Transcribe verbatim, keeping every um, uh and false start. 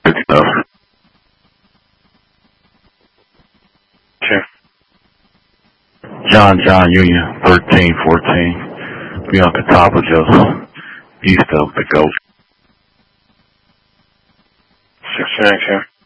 enough. Sure. John John Union thirteen fourteen. Be on the top of just east of the ghost. Six nine, sure.